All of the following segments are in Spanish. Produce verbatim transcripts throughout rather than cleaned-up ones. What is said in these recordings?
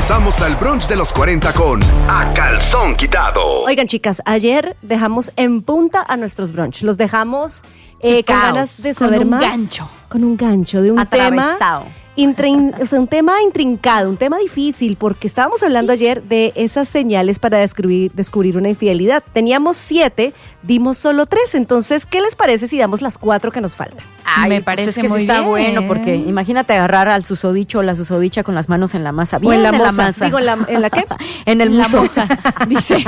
Regresamos al brunch de los cuarenta con A Calzón Quitado. Oigan, chicas, ayer dejamos en punta a nuestros brunch. Los dejamos eh, con ganas de saber con un más. gancho. Con un gancho de un Atravesado. tema... Intrin- o sea, un tema intrincado, un tema difícil, porque estábamos hablando ayer de esas señales para descubrir, descubrir una infidelidad. Teníamos siete, dimos solo tres. Entonces, ¿qué les parece si damos las cuatro que nos faltan? Ay, me pues parece es que muy sí está bien. bueno, porque imagínate agarrar al susodicho o la susodicha con las manos en la masa. Bien O en la, en moza. la masa. Digo, ¿en la, ¿en la qué? en el La muso. moza, dice.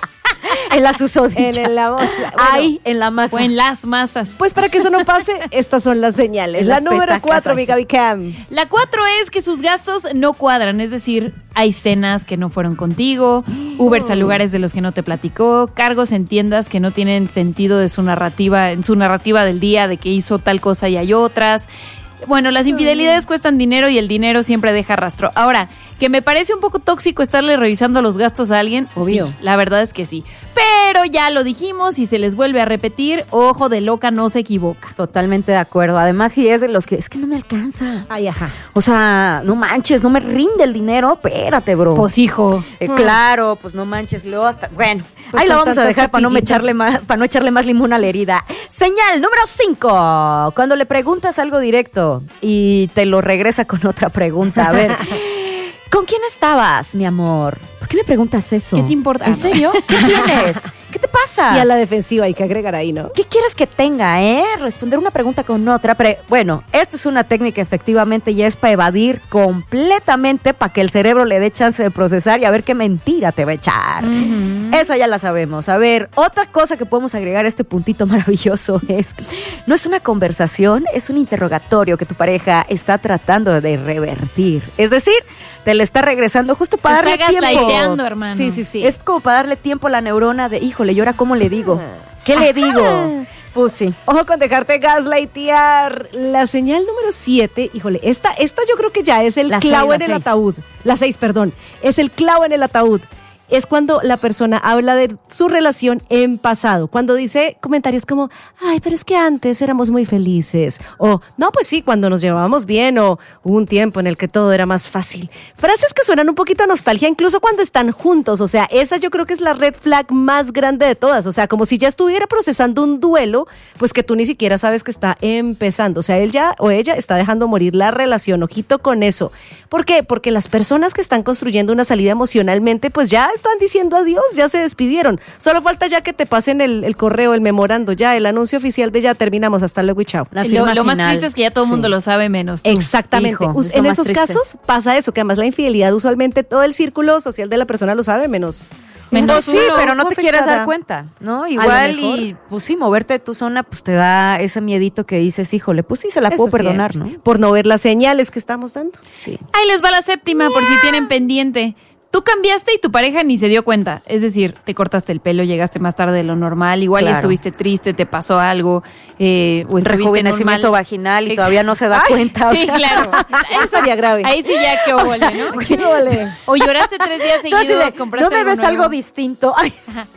En la susodicha. En la moza. Bueno, Ay, en la masa. O en las masas. pues para que eso no pase, estas son las señales. En La las número petacas, cuatro, ay, mi sí. Gaby Cam. La cuatro es que sus gastos no cuadran, es decir, hay cenas que no fueron contigo, Ubers a lugares de los que no te platicó, cargos en tiendas que no tienen sentido de su narrativa, en su narrativa del día de que hizo tal cosa y hay otras. Bueno, las infidelidades cuestan dinero y el dinero siempre deja rastro. Ahora, que me parece un poco tóxico estarle revisando los gastos a alguien, Obvio. sí, la verdad es que sí. Pero ya lo dijimos y se les vuelve a repetir, ojo de loca no se equivoca. Totalmente de acuerdo. Además, si es de los que es que no me alcanza. Ay, ajá. O sea, no manches, no me rinde el dinero. Espérate, bro. Pues hijo. Eh, claro, pues no manches, luego hasta, bueno, Pues ahí la con vamos a tantas dejar para no, me capillitas. echarle más, para no echarle más limón a la herida. Señal número cinco. Cuando le preguntas algo directo y te lo regresa con otra pregunta. A ver, ¿con quién estabas, mi amor? ¿Por qué me preguntas eso? ¿Qué te importa? ¿En serio? ¿Qué tienes? ¿Qué te pasa? Y a la defensiva hay que agregar ahí, ¿no? ¿Qué quieres que tenga, eh? Responder una pregunta con otra. Pero, bueno, esta es una técnica efectivamente y es para evadir completamente para que el cerebro le dé chance de procesar y a ver qué mentira te va a echar. Ujú. Esa ya la sabemos. A ver, otra cosa que podemos agregar a este puntito maravilloso es, no es una conversación, es un interrogatorio que tu pareja está tratando de revertir. Es decir, te le está regresando justo para Te darle está tiempo. gaslighteando, hermano. Sí, sí, sí. Es como para darle tiempo a la neurona de, híjole, ¿y ahora cómo le digo? ¿Qué le digo? Pues sí. Ojo con dejarte gaslightear. La señal número siete, híjole, esta, esta yo creo que ya es el La clavo seis, en la el seis. ataúd. La seis, perdón. Es el clavo en el ataúd. Es cuando la persona habla de su relación en pasado. Cuando dice comentarios como, ay, pero es que antes éramos muy felices. O, no, pues sí, cuando nos llevábamos bien. O hubo un tiempo en el que todo era más fácil. Frases que suenan un poquito a nostalgia, incluso cuando están juntos. O sea, esa yo creo que es la red flag más grande de todas. O sea, como si ya estuviera procesando un duelo, pues que tú ni siquiera sabes que está empezando. O sea, él ya o ella está dejando morir la relación. Ojito con eso. ¿Por qué? Porque las personas que están construyendo una salida emocionalmente, pues ya están diciendo adiós, ya se despidieron. Solo falta ya que te pasen el, el correo, el memorando, ya el anuncio oficial de ya terminamos, hasta luego y chao. La Lo, firma lo más final. triste es que ya todo el mundo Sí. lo sabe menos tú. Exactamente. Hijo, Us- es lo en más esos triste. casos pasa eso, que además la infidelidad usualmente todo el círculo social de la persona lo sabe, menos. Menos Pues sí, uno. pero no te quieres afectará. dar cuenta, ¿no? lo Igual mejor. y pues sí, moverte de tu zona pues te da ese miedito que dices, híjole, pues sí se la puedo Eso perdonar, siempre. ¿no? Por no ver las señales que estamos dando. Sí. Ahí les va la séptima por si tienen pendiente. Tú cambiaste y tu pareja ni se dio cuenta. Es decir, te cortaste el pelo, llegaste más tarde de lo normal, igual Claro. ya estuviste triste, te pasó algo, eh, o estuviste Rejuvenecimiento normal. vaginal y Ex- todavía no se da cuenta. o Sí, sea. claro. Eso sería grave. Ahí sí ya qué óvole, ¿no? ¿Qué vale? O lloraste tres días Tú así seguidos, de, compraste ¿no me ves nuevo? algo distinto? Ay.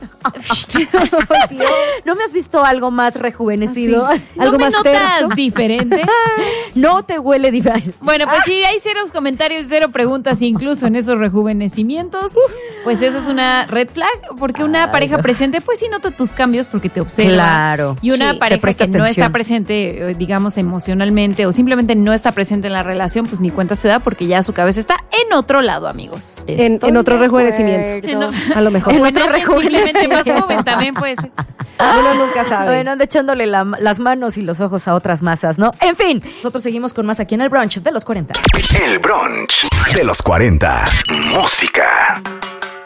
¿No me has visto algo más rejuvenecido? ¿No algo me más notas terso? diferente? ¿No te huele diferente? Bueno, pues sí, hay cero comentarios, cero preguntas incluso en esos rejuvenecimientos. Pues eso es una red flag, porque una Ay, pareja no. presente pues sí nota tus cambios porque te observa. Claro. Y una Sí, te pareja presta que no atención. está presente, eh, digamos, emocionalmente o simplemente no está presente en la relación, pues ni cuenta se da porque ya su cabeza está en otro lado, amigos. En, Estoy en otro de rejuvenecimiento. acuerdo. A lo mejor. En Bueno, otro simplemente más rejuvenecimiento. joven también puede ser. Uno nunca sabe. Bueno, anda echándole la- las manos y los ojos a otras masas, ¿no? En fin, nosotros seguimos con más aquí en el brunch de los cuarenta. El brunch de los cuarenta. Música.